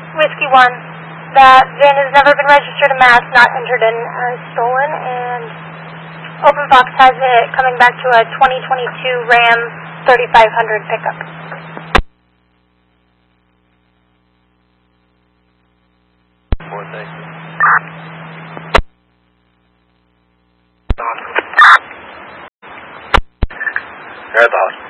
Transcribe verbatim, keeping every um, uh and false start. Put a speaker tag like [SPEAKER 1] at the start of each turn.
[SPEAKER 1] Whiskey one. That VIN has never been registered in Mass, not entered in as stolen, and Open Fox has it coming back to a twenty twenty-two Ram thirty-five hundred pickup.
[SPEAKER 2] Four, thank you. Air Boston.